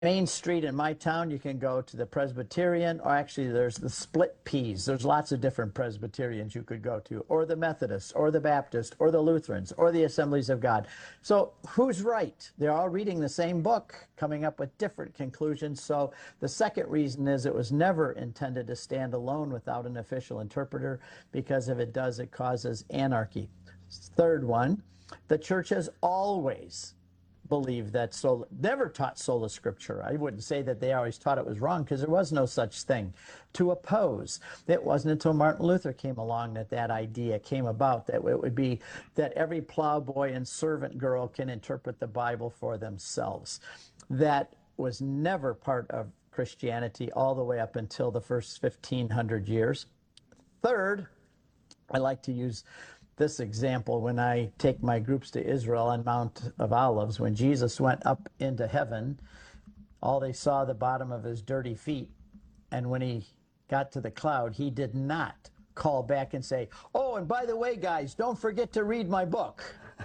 main street in my town, you can go to the Presbyterian, or actually there's the Split Peas. There's lots of different Presbyterians you could go to, or the Methodists, or the Baptists, or the Lutherans, or the Assemblies of God. So who's right? They're all reading the same book, coming up with different conclusions. So the second reason is it was never intended to stand alone without an official interpreter, because if it does, it causes anarchy. Third one, the church has always believe that never taught sola scriptura. I wouldn't say that they always taught it was wrong, because there was no such thing to oppose. It wasn't until Martin Luther came along that that idea came about, that it would be that every plowboy and servant girl can interpret the Bible for themselves. That was never part of Christianity all the way up until the first 1,500 years. Third, I like to use this example when I take my groups to Israel on Mount of Olives. When Jesus went up into heaven, all they saw the bottom of his dirty feet. And when he got to the cloud, he did not call back and say, "Oh, and by the way, guys, don't forget to read my book."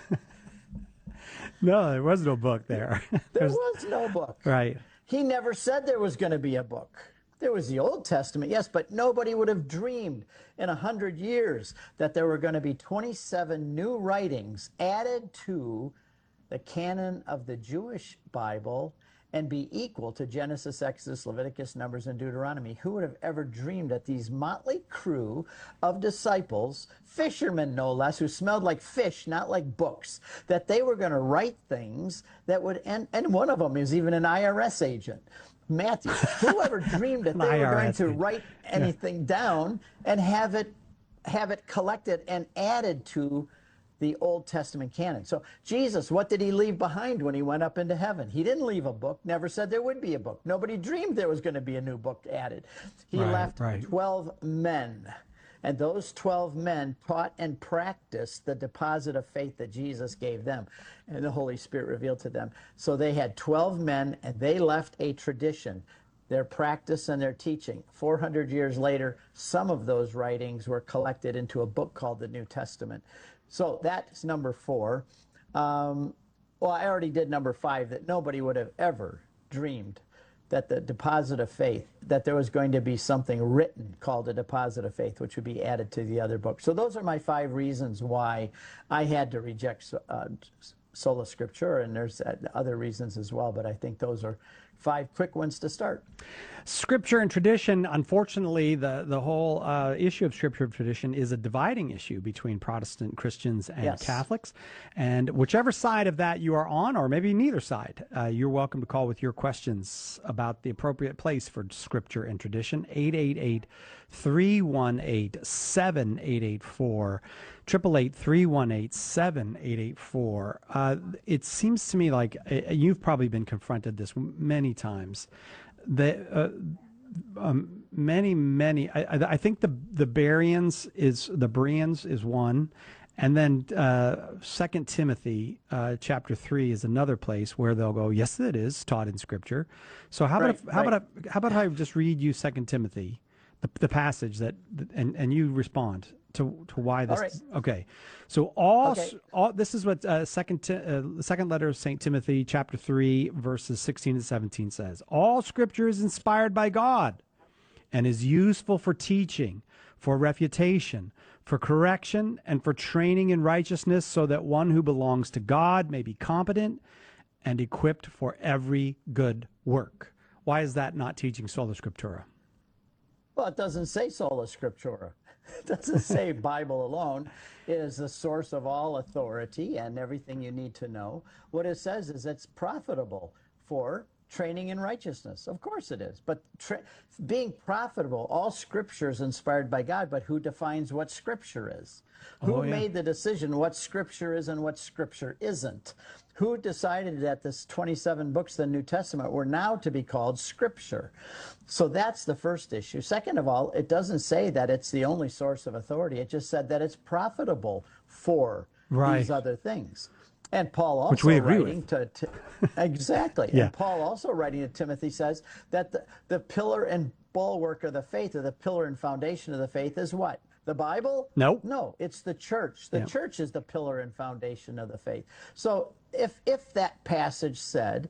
No, there was no book there. There was no book. Right. He never said there was going to be a book. There was the Old Testament, yes, but nobody would have dreamed in 100 years that there were going to be 27 new writings added to the canon of the Jewish Bible and be equal to Genesis, Exodus, Leviticus, Numbers, and Deuteronomy. Who would have ever dreamed that these motley crew of disciples, fishermen no less, who smelled like fish, not like books, that they were going to write things that would, and one of them is even an IRS agent. Matthew, whoever dreamed that they were going to write anything down and have it collected and added to the Old Testament canon. So Jesus, what did he leave behind when he went up into heaven? He didn't leave a book, never said there would be a book. Nobody dreamed there was going to be a new book added. He left 12 men. And those 12 men taught and practiced the deposit of faith that Jesus gave them and the Holy Spirit revealed to them. So they had 12 men, and they left a tradition, their practice and their teaching. 400 years later, some of those writings were collected into a book called the New Testament. So that's number 4. Well, I already did number 5, that nobody would have ever dreamed that the deposit of faith, that there was going to be something written called a deposit of faith, which would be added to the other book. So those are my 5 reasons why I had to reject sola scriptura, and there's other reasons as well, but I think those are 5 quick ones to start. Scripture and tradition, unfortunately, the whole issue of scripture and tradition is a dividing issue between Protestant Christians and Catholics. And whichever side of that you are on, or maybe neither side, you're welcome to call with your questions about the appropriate place for scripture and tradition. 888-318-7884. 888-318-7884. It seems to me like you've probably been confronted this many times. I think the Bereans is one, and then 2 Timothy chapter 3 is another place where they'll go, yes, it is taught in Scripture. So how about I just read you 2 Timothy, the passage that, and you respond to why this. All right. Okay. So this is what the second letter of St. Timothy, chapter 3, verses 16 and 17 says. All Scripture is inspired by God and is useful for teaching, for refutation, for correction, and for training in righteousness, so that one who belongs to God may be competent and equipped for every good work. Why is that not teaching sola scriptura? Well, it doesn't say sola scriptura. It doesn't say Bible alone is the source of all authority and everything you need to know. What it says is it's profitable for training in righteousness. Of course it is. But being profitable, all Scripture is inspired by God, but who defines what Scripture is? Who made the decision what Scripture is and what Scripture isn't? Who decided that this 27 books of the New Testament were now to be called Scripture? So that's the first issue. Second of all, it doesn't say that it's the only source of authority. It just said that it's profitable for these other things. And Paul also, which we agree with. Exactly. And Paul also writing to Timothy says that the pillar and bulwark of the faith, or the pillar and foundation of the faith, is what? The Bible? Nope. No, it's the church. The church is the pillar and foundation of the faith. So if that passage said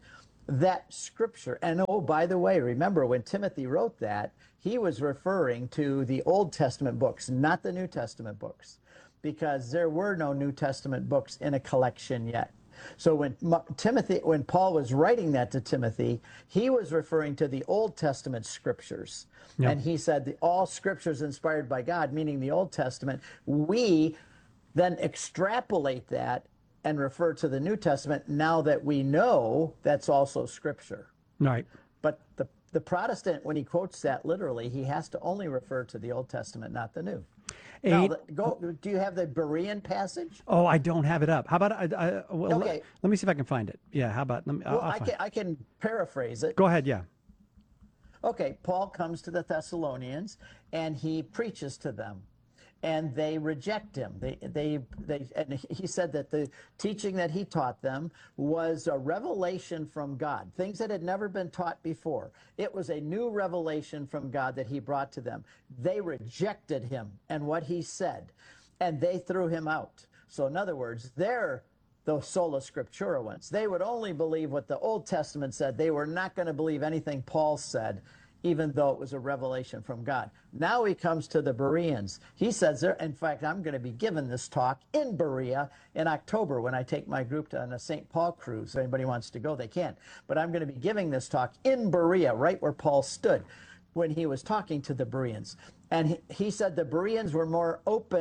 that scripture. And oh, by the way, remember when Timothy wrote that, he was referring to the Old Testament books, not the New Testament books, because there were no New Testament books in a collection yet. So when Paul was writing that to Timothy, he was referring to the Old Testament scriptures. Yeah. And he said all scriptures inspired by God, meaning the Old Testament. We then extrapolate that and refer to the New Testament now that we know that's also scripture. Right. But the Protestant, when he quotes that literally, he has to only refer to the Old Testament, not the New. Now, do you have the Berean passage? Oh, I don't have it up. How about Okay. Let me see if I can find it. Yeah, how about I can paraphrase it. Go ahead, yeah. Okay, Paul comes to the Thessalonians and he preaches to them, and they reject him. And he said that the teaching that he taught them was a revelation from God, things that had never been taught before. It was a new revelation from God that he brought to them. They rejected him and what he said, and they threw him out. So in other words, they're the sola scriptura ones. They would only believe what the Old Testament said. They were not going to believe anything Paul said, even though it was a revelation from God. Now he comes to the Bereans. He says there, in fact, I'm going to be giving this talk in Berea in October when I take my group on a St. Paul cruise. If anybody wants to go, they can. But I'm going to be giving this talk in Berea, right where Paul stood when he was talking to the Bereans. And he said the Bereans were more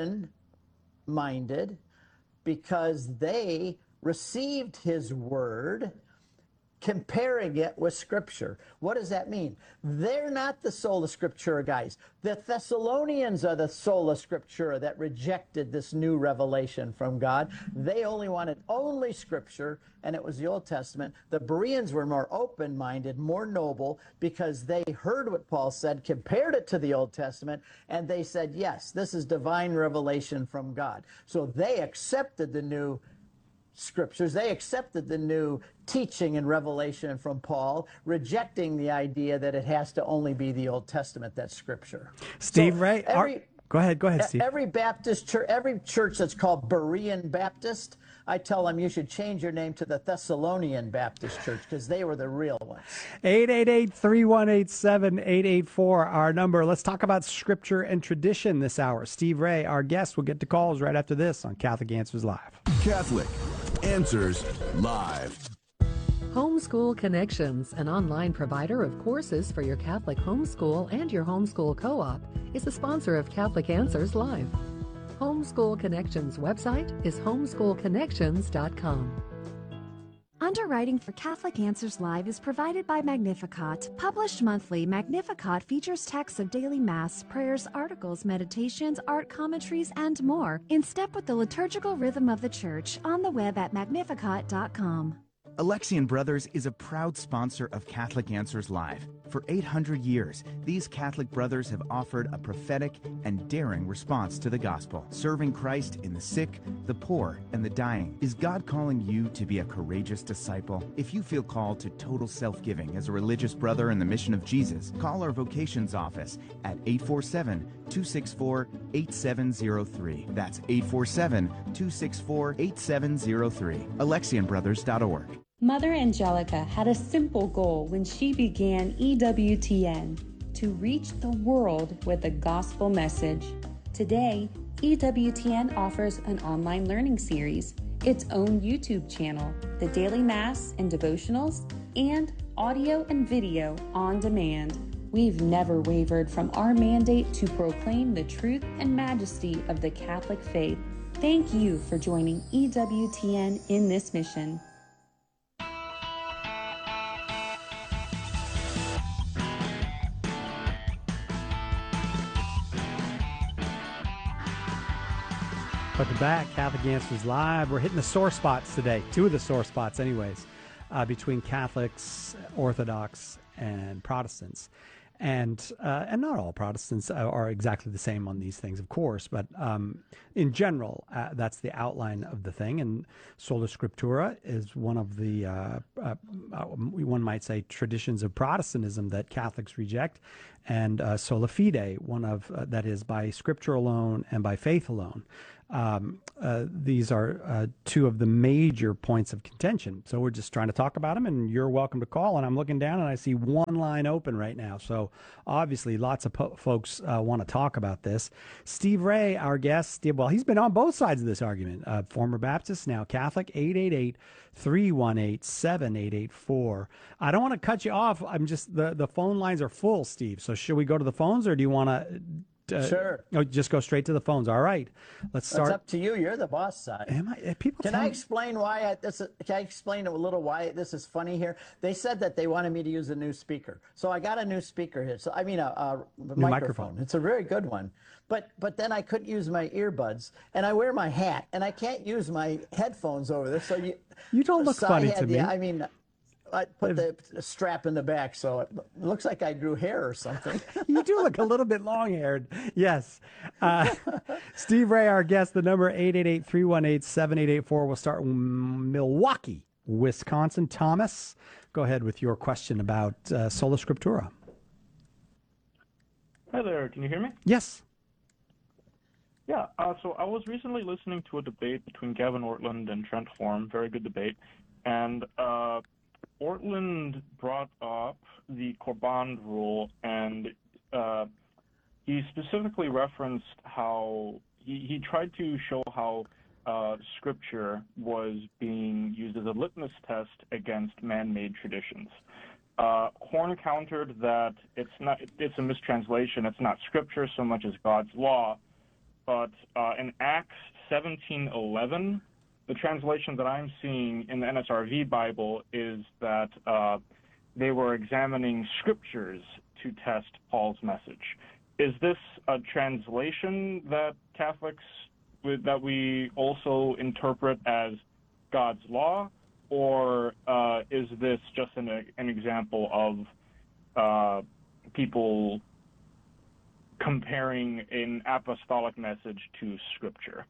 open-minded because they received his word, comparing it with Scripture. What does that mean? They're not the sola scriptura guys. The Thessalonians are the sola scriptura that rejected this new revelation from God. They only wanted only Scripture, and it was the Old Testament. The Bereans were more open-minded, more noble, because they heard what Paul said, compared it to the Old Testament, and they said, yes, this is divine revelation from God. So they accepted the new scriptures. They accepted the new teaching and revelation from Paul, rejecting the idea that it has to only be the Old Testament that's scripture. Steve, Ray, go ahead, Steve. Every Baptist church, every church that's called Berean Baptist, I tell them you should change your name to the Thessalonian Baptist Church, because they were the real ones. 888-3187-884, our number. Let's talk about scripture and tradition this hour. Steve Ray, our guest, will get to calls right after this on Catholic Answers Live. Catholic Answers Live. Homeschool Connections, an online provider of courses for your Catholic homeschool and your homeschool co-op, is the sponsor of Catholic Answers Live. Homeschool Connections website is homeschoolconnections.com. Underwriting for Catholic Answers Live is provided by Magnificat. Published monthly, Magnificat features texts of daily Mass, prayers, articles, meditations, art commentaries, and more, in step with the liturgical rhythm of the Church, on the web at magnificat.com. Alexian Brothers is a proud sponsor of Catholic Answers Live. For 800 years, these Catholic brothers have offered a prophetic and daring response to the gospel, serving Christ in the sick, the poor, and the dying. Is God calling you to be a courageous disciple? If you feel called to total self-giving as a religious brother in the mission of Jesus, call our vocations office at 847-264-8703. That's 847-264-8703. AlexianBrothers.org. Mother Angelica had a simple goal when she began EWTN: to reach the world with the gospel message. Today, EWTN offers an online learning series, its own YouTube channel, the daily Mass and devotionals, and audio and video on demand. We've never wavered from our mandate to proclaim the truth and majesty of the Catholic faith. Thank you for joining EWTN in this mission. Welcome back, Catholic Answers Live. We're hitting the sore spots today, two of the sore spots anyways, between Catholics, Orthodox, and Protestants. And not all Protestants are exactly the same on these things, of course, but in general, that's the outline of the thing. And Sola Scriptura is one of the, one might say, traditions of Protestantism that Catholics reject, and Sola Fide, one of that is by Scripture alone and by faith alone. these are two of the major points of contention. So we're just trying to talk about them, and you're welcome to call. And I'm looking down, and I see one line open right now. So obviously lots of folks want to talk about this. Steve Ray, our guest, well, he's been on both sides of this argument. Former Baptist, now Catholic, 888-318-7884. I don't want to cut you off. I'm just, the phone lines are full, Steve. So should we go to the phones, or do you want to... sure. Oh, just go straight to the phones. All right. Let's start. It's up to you. You're the boss side. Can I explain why can I explain a little why this is funny here? They said that they wanted me to use a new speaker. So I got a new speaker here. So I mean a microphone. It's a very good one. But then I couldn't use my earbuds, and I wear my hat, and I can't use my headphones over there. So you don't look funny to me. I mean, I put the strap in the back, so it looks like I grew hair or something. You do look a little bit long-haired. Yes. Steve Ray, our guest, the number 888-318-7884. We'll start in Milwaukee, Wisconsin. Thomas, go ahead with your question about Sola Scriptura. Hi there. Can you hear me? Yes. Yeah. So I was recently listening to a debate between Gavin Ortland and Trent Form. Very good debate. And Ortland brought up the Korban rule, and he specifically referenced how he tried to show how Scripture was being used as a litmus test against man-made traditions. Horn countered that it's a mistranslation. It's not Scripture so much as God's law. But in Acts 17:11, the translation that I'm seeing in the NSRV Bible is that they were examining scriptures to test Paul's message. Is this a translation that Catholics, that we also interpret as God's law, or is this just an example of people comparing an apostolic message to Scripture?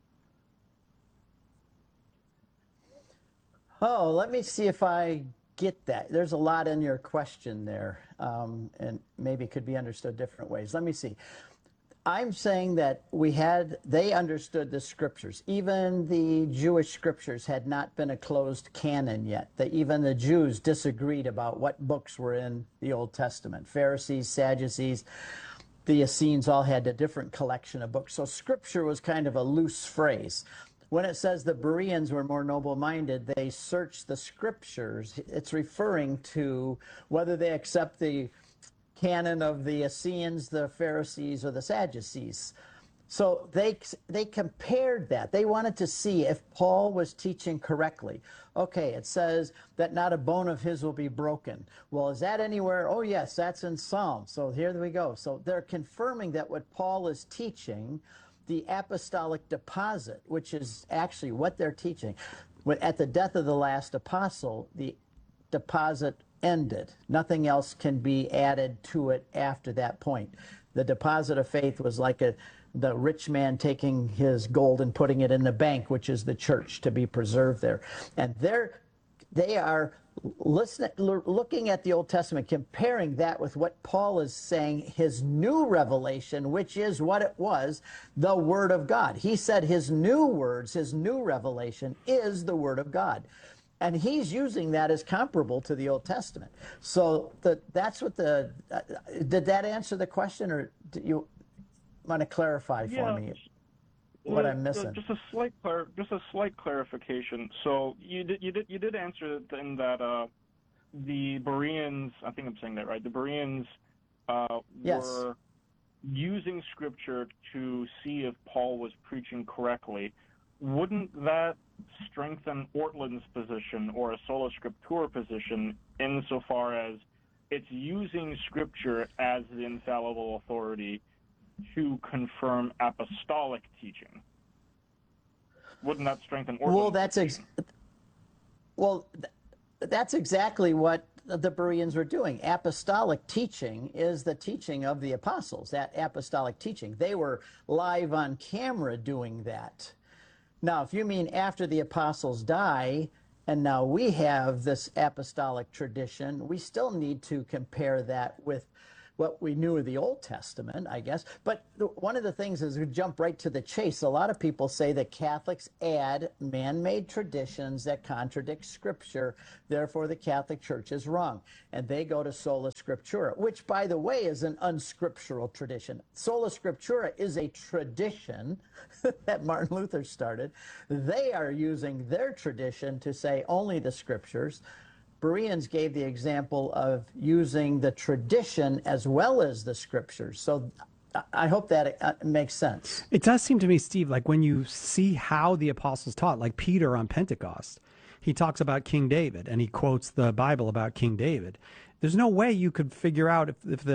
Oh, let me see if I get that. There's a lot in your question there, and maybe it could be understood different ways. Let me see. I'm saying that they understood the scriptures. Even the Jewish scriptures had not been a closed canon yet. Even the Jews disagreed about what books were in the Old Testament. Pharisees, Sadducees, the Essenes all had a different collection of books. So scripture was kind of a loose phrase. When it says the Bereans were more noble-minded, they searched the scriptures. It's referring to whether they accept the canon of the Essenes, the Pharisees, or the Sadducees. So they compared that. They wanted to see if Paul was teaching correctly. Okay, it says that not a bone of his will be broken. Well, is that anywhere? Oh, yes, that's in Psalm. So here we go. So they're confirming that what Paul is teaching, the apostolic deposit, which is actually what they're teaching. At the death of the last apostle, the deposit ended. Nothing else can be added to it after that point. The deposit of faith was like the rich man taking his gold and putting it in the bank, which is the church, to be preserved there. And they are looking at the Old Testament, comparing that with what Paul is saying, his new revelation, which is what it was, the Word of God. He said his new words, his new revelation is the Word of God. And he's using that as comparable to the Old Testament. So that's what did that answer the question, or do you want to clarify for me what I'm missing? Just a slight clarification. So you did answer it in that the Bereans, I think I'm saying that right, the Bereans were using Scripture to see if Paul was preaching correctly. Wouldn't that strengthen Ortland's position, or a sola scriptura position, insofar as it's using Scripture as the infallible authority to confirm apostolic teaching? Wouldn't that strengthen Ortland's that's exactly what the Bereans were doing. Apostolic teaching is the teaching of the apostles, that apostolic teaching. They were live on camera doing that. Now, if you mean after the apostles die, and now we have this apostolic tradition, we still need to compare that with what we knew of the Old Testament, I guess. But one of the things is we jump right to the chase. A lot of people say that Catholics add man-made traditions that contradict Scripture. Therefore, the Catholic Church is wrong. And they go to Sola Scriptura, which, by the way, is an unscriptural tradition. Sola Scriptura is a tradition that Martin Luther started. They are using their tradition to say only the Scriptures. Bereans gave the example of using the tradition as well as the Scriptures. So I hope that makes sense. It does seem to me, Steve, like when you see how the apostles taught, like Peter on Pentecost, he talks about King David and he quotes the Bible about King David. There's no way you could figure out if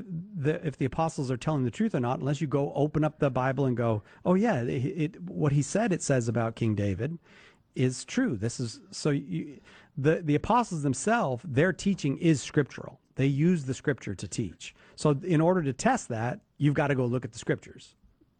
the apostles are telling the truth or not unless you go open up the Bible and go, oh yeah, what he said it says about King David is true. This is so the apostles themselves, their teaching is scriptural. They use the Scripture to teach. So in order to test that, you've got to go look at the Scriptures.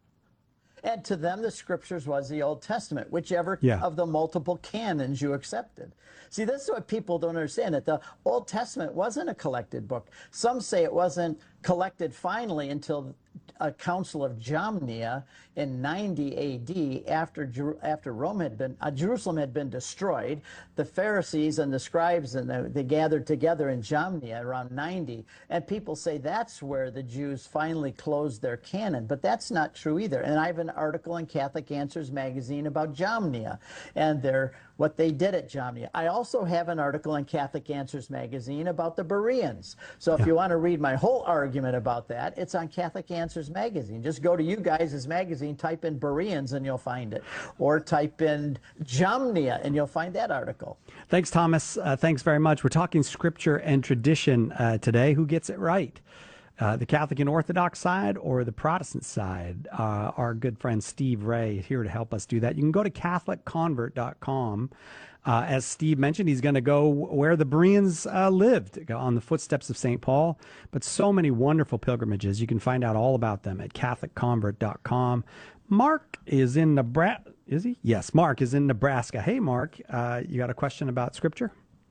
And to them, the Scriptures was the Old Testament, whichever of the multiple canons you accepted. See, this is what people don't understand, that the Old Testament wasn't a collected book. Some say it wasn't collected finally until a Council of Jamnia in 90 AD, after Rome had been, Jerusalem had been destroyed. The Pharisees and the scribes they gathered together in Jamnia around 90, and people say that's where the Jews finally closed their canon, but that's not true either. And I have an article in Catholic Answers magazine about Jamnia and what they did at Jamnia. I also have an article in Catholic Answers magazine about the Bereans. So if you want to read my whole argument about that, it's on Catholic Answers magazine. Just go to you guys' magazine, type in Bereans, and you'll find it. Or type in Jamnia, and you'll find that article. Thanks, Thomas. Thanks very much. We're talking Scripture and tradition today. Who gets it right? The Catholic and Orthodox side or the Protestant side? Our good friend Steve Ray is here to help us do that. You can go to CatholicConvert.com. As Steve mentioned, he's going to go where the Bereans lived, on the footsteps of St. Paul. But so many wonderful pilgrimages. You can find out all about them at CatholicConvert.com. Mark is in Nebraska. Is he? Yes, Mark is in Nebraska. Hey, Mark, you got a question about Scripture?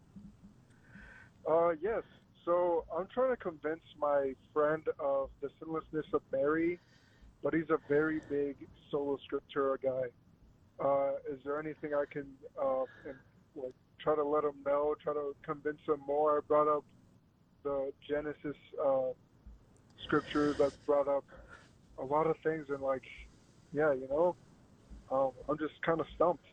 Yes. So I'm trying to convince my friend of the sinlessness of Mary, but he's a very big Sola Scriptura guy. Is there anything I can try to let him know, try to convince him more? I brought up the Genesis scriptures. I brought up a lot of things, and I'm just kind of stumped.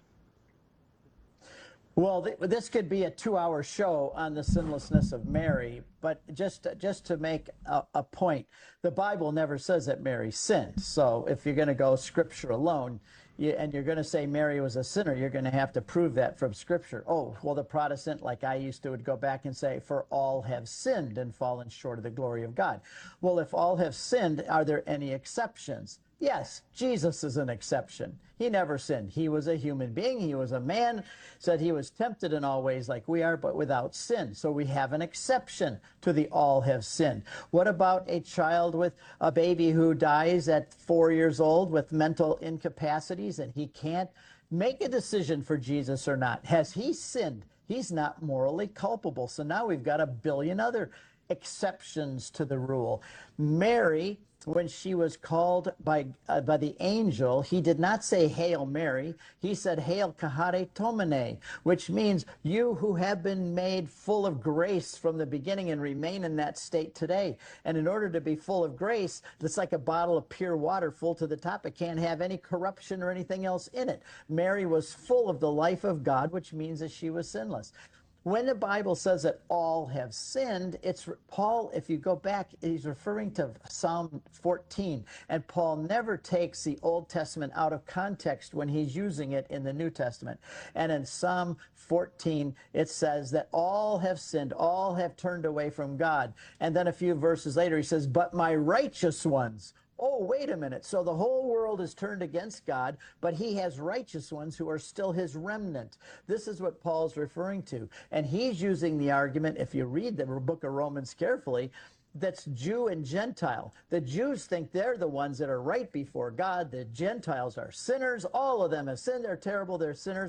Well, this could be a 2-hour show on the sinlessness of Mary, but just to make a point, the Bible never says that Mary sinned. So if you're going to go Scripture alone, and you're going to say Mary was a sinner, you're going to have to prove that from Scripture. Oh, well, the Protestant, like I used to, would go back and say, for all have sinned and fallen short of the glory of God. Well, if all have sinned, are there any exceptions? Yes, Jesus is an exception. He never sinned. He was a human being. He was a man, said he was tempted in all ways like we are, but without sin. So we have an exception to the all have sinned. What about a child with a baby who dies at 4 years old with mental incapacities and he can't make a decision for Jesus or not? Has he sinned? He's not morally culpable. So now we've got a billion other exceptions to the rule. Mary, when she was called by the angel, he did not say, Hail Mary. He said, Hail Kahare which means you who have been made full of grace from the beginning and remain in that state today. And in order to be full of grace, it's like a bottle of pure water full to the top. It can't have any corruption or anything else in it. Mary was full of the life of God, which means that she was sinless. When the Bible says that all have sinned, it's Paul, if you go back, he's referring to Psalm 14, and Paul never takes the Old Testament out of context when he's using it in the New Testament. And in Psalm 14, it says that all have sinned, all have turned away from God. And then a few verses later, he says, but my righteous ones. Oh, wait a minute. So the whole world is turned against God, but he has righteous ones who are still his remnant. This is what Paul's referring to. And he's using the argument, if you read the book of Romans carefully, that's Jew and Gentile. The Jews think they're the ones that are right before God. The Gentiles are sinners. All of them have sinned. They're terrible. They're sinners.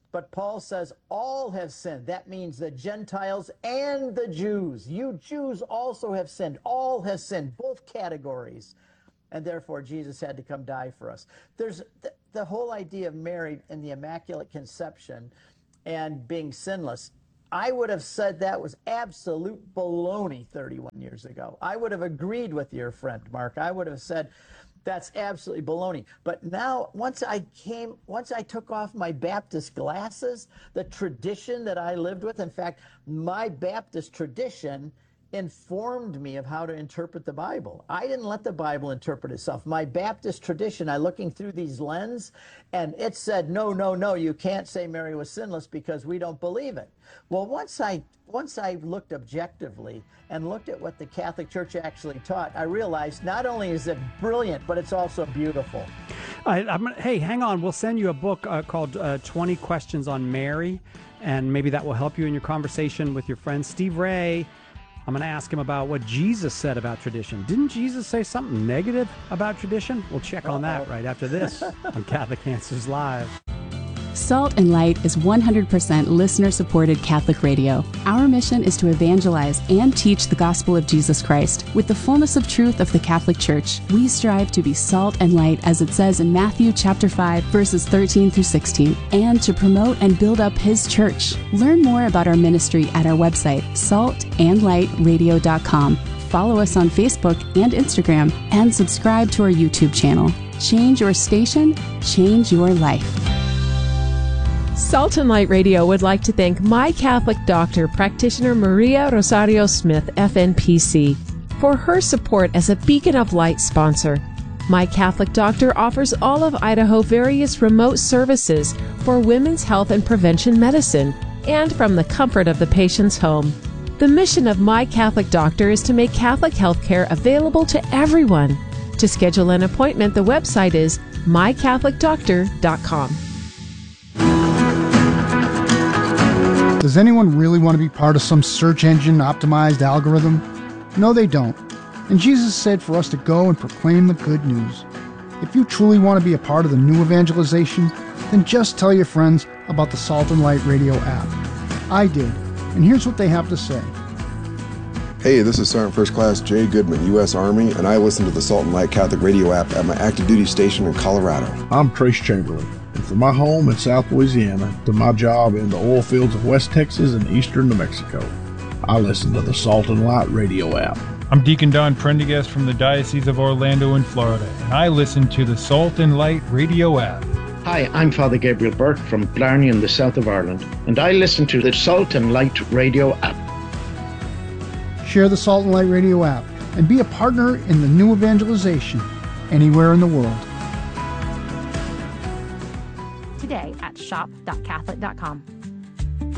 But Paul says all have sinned. That means the Gentiles and the Jews. You Jews also have sinned. All have sinned, both categories. And therefore, Jesus had to come die for us. There's the whole idea of Mary and the Immaculate Conception and being sinless. I would have said that was absolute baloney 31 years ago. I would have agreed with your friend, Mark. I would have said, that's absolutely baloney. But now, once I took off my Baptist glasses, the tradition that I lived with, in fact, my Baptist tradition informed me of how to interpret the Bible. I didn't let the Bible interpret itself. My Baptist tradition, I looking through these lenses, and it said, no, you can't say Mary was sinless because we don't believe it. Well, once I looked objectively and looked at what the Catholic Church actually taught, I realized not only is it brilliant, but it's also beautiful. Hey, hang on. We'll send you a book called 20 Questions on Mary, and maybe that will help you in your conversation with your friend Steve Ray. I'm going to ask him about what Jesus said about tradition. Didn't Jesus say something negative about tradition? We'll check on that right after this on Catholic Answers Live. Salt and Light is 100% listener-supported Catholic radio. Our mission is to evangelize and teach the gospel of Jesus Christ with the fullness of truth of the Catholic Church. We strive to be salt and light, as it says in Matthew chapter 5, verses 13 through 16, and to promote and build up His church. Learn more about our ministry at our website, saltandlightradio.com. Follow us on Facebook and Instagram, and subscribe to our YouTube channel. Change your station, change your life. Salt and Light Radio would like to thank My Catholic Doctor, practitioner Maria Rosario Smith, FNPC, for her support as a Beacon of Light sponsor. My Catholic Doctor offers all of Idaho various remote services for women's health and prevention medicine, and from the comfort of the patient's home. The mission of My Catholic Doctor is to make Catholic healthcare available to everyone. To schedule an appointment, the website is mycatholicdoctor.com. Does anyone really want to be part of some search engine optimized algorithm? No, they don't. And Jesus said for us to go and proclaim the good news. If you truly want to be a part of the new evangelization, then just tell your friends about the Salt and Light Radio app. I did, and here's what they have to say. Hey, this is Sergeant First Class Jay Goodman, U.S. Army, and I listen to the Salt and Light Catholic Radio app at my active duty station in Colorado. I'm Trace Chamberlain. And from my home in South Louisiana to my job in the oil fields of West Texas and eastern New Mexico, I listen to the Salt and Light Radio app. I'm Deacon Don Prendergast from the Diocese of Orlando in Florida, and I listen to the Salt and Light Radio app. Hi, I'm Father Gabriel Burke from Blarney in the south of Ireland, and I listen to the Salt and Light Radio app. Share the Salt and Light Radio app and be a partner in the new evangelization anywhere in the world. Today at shop.catholic.com.